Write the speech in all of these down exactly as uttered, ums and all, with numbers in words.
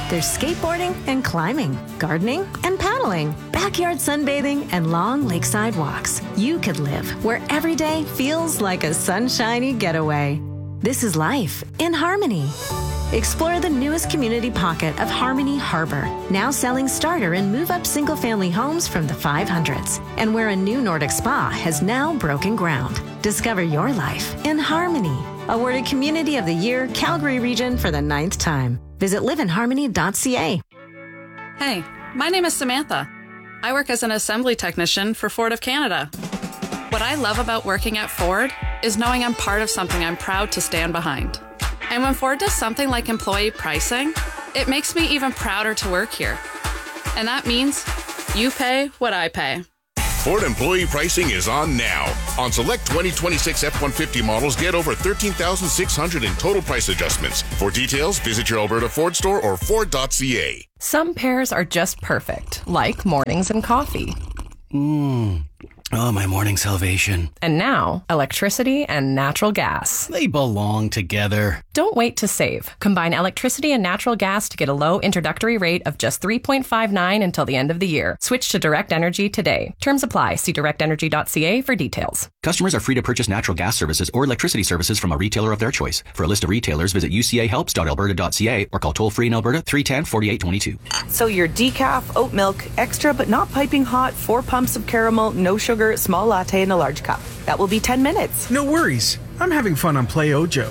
There's skateboarding and climbing, gardening and paddling, backyard sunbathing and long lakeside walks. You could live where every day feels like a sunshiny getaway. This is life in Harmony. Explore the newest community pocket of Harmony Harbor, now selling starter and move-up single-family homes from the five hundreds, and where a new Nordic spa has now broken ground. Discover your life in Harmony. Awarded Community of the Year, Calgary Region for the ninth time. Visit live in harmony dot c a. Hey, my name is Samantha. I work as an assembly technician for Ford of Canada. What I love about working at Ford is knowing I'm part of something I'm proud to stand behind. And when Ford does something like employee pricing, it makes me even prouder to work here. And that means you pay what I pay. Ford employee pricing is on now. On select twenty twenty-six F one fifty models, get over thirteen thousand six hundred dollars in total price adjustments. For details, visit your Alberta Ford store or Ford dot c a. Some pairs are just perfect, like mornings and coffee. Mmm. Oh, my morning salvation. And now, electricity and natural gas. They belong together. Don't wait to save. Combine electricity and natural gas to get a low introductory rate of just three point five nine until the end of the year. Switch to Direct Energy today. Terms apply. See direct energy dot c a for details. Customers are free to purchase natural gas services or electricity services from a retailer of their choice. For a list of retailers, visit u c a helps dot alberta dot c a or call toll-free in Alberta three one zero, four eight two two. So your decaf, oat milk, extra but not piping hot, four pumps of caramel, no sugar, small latte in a large cup. That will be ten minutes. No worries. I'm having fun on Play Ojo.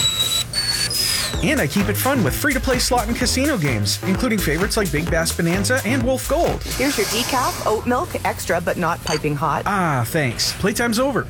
And I keep it fun with free-to-play slot and casino games, including favorites like Big Bass Bonanza and Wolf Gold. Here's your decaf, oat milk, extra but not piping hot. Ah, thanks. Playtime's over.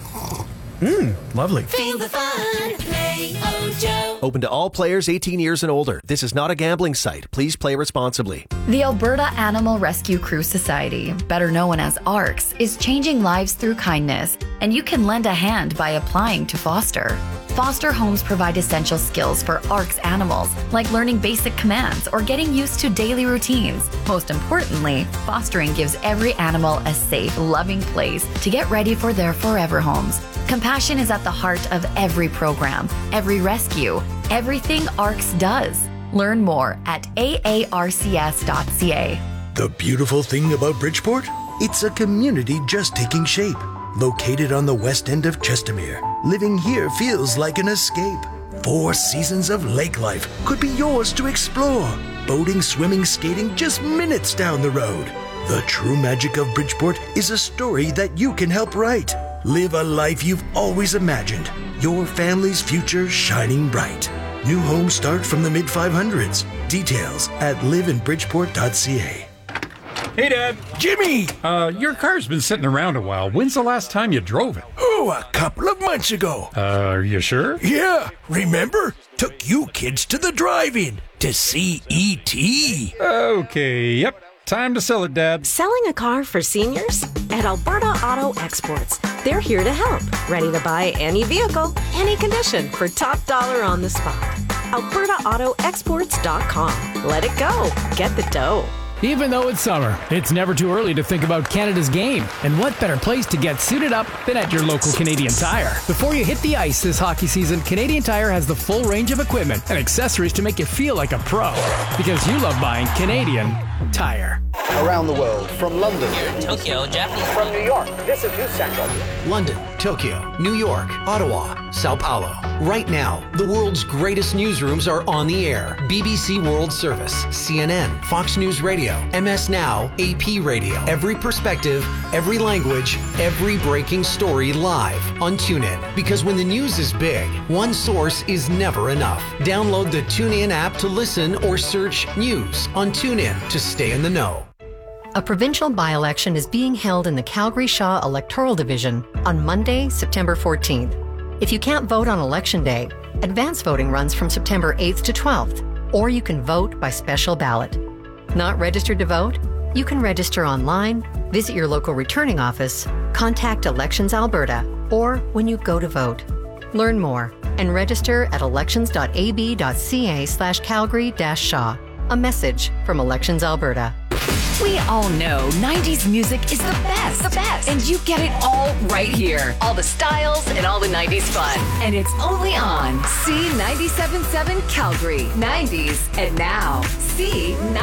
Mmm, lovely. Feel the fun. Play Ojo. Open to all players eighteen years and older. This is not a gambling site. Please play responsibly. The Alberta Animal Rescue Crew Society, better known as ARCS, is changing lives through kindness, and you can lend a hand by applying to foster. Foster homes provide essential skills for ARCS animals, like learning basic commands or getting used to daily routines. Most importantly, fostering gives every animal a safe, loving place to get ready for their forever homes. Compassion is at the heart of every program, every rescue, everything ARCS does. Learn more at a a r c s dot c a. The beautiful thing about Bridgeport? It's a community just taking shape. Located on the west end of Chestermere, living here feels like an escape. Four seasons of lake life could be yours to explore. Boating, swimming, skating just minutes down the road. The true magic of Bridgeport is a story that you can help write. Live a life you've always imagined. Your family's future shining bright. New homes start from the mid five hundreds. Details at live in bridgeport dot c a. Hey, Dad. Jimmy! Uh, your car's been sitting around a while. When's the last time you drove it? Oh, a couple of months ago. Uh, are you sure? Yeah. Remember? Took you kids to the drive-in to see E T Okay, yep. Time to sell it, Dad. Selling a car for seniors? At Alberta Auto Exports. They're here to help. Ready to buy any vehicle, any condition for top dollar on the spot. alberta auto exports dot com. Let it go. Get the dough. Even though it's summer, it's never too early to think about Canada's game. And what better place to get suited up than at your local Canadian Tire? Before you hit the ice this hockey season, Canadian Tire has the full range of equipment and accessories to make you feel like a pro. Because you love buying Canadian Tire. Around the world, from London, here in Tokyo, Japanese, from New York, this is News Central. London, Tokyo, New York, Ottawa, Sao Paulo. Right now, the world's greatest newsrooms are on the air. B B C World Service, C N N, Fox News Radio, M S Now, A P Radio. Every perspective, every language, every breaking story live on TuneIn. Because when the news is big, one source is never enough. Download the TuneIn app to listen or search news on TuneIn to stay in the know. A provincial by-election is being held in the Calgary Shaw Electoral Division on Monday, September fourteenth. If you can't vote on Election Day, advance voting runs from September eighth to twelfth, or you can vote by special ballot. Not registered to vote? You can register online, visit your local returning office, contact Elections Alberta, or when you go to vote. Learn more and register at elections dot a b dot c a slash Calgary dash Shaw. A message from Elections Alberta. We all know nineties music is the best. The best. And you get it all right here. All the styles and all the nineties fun. And it's only on C ninety-seven point seven Calgary. nineties and now. C ninety.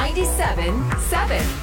ninety-seven point seven.